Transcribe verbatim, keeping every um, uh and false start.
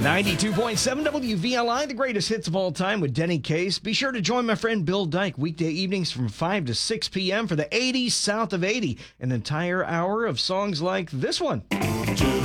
ninety-two point seven W V L I, the greatest hits of all time with Denny Case. Be sure to join my friend Bill Dyke weekday evenings from five to six p.m. for the eighties South of eighty, an entire hour of songs like this one.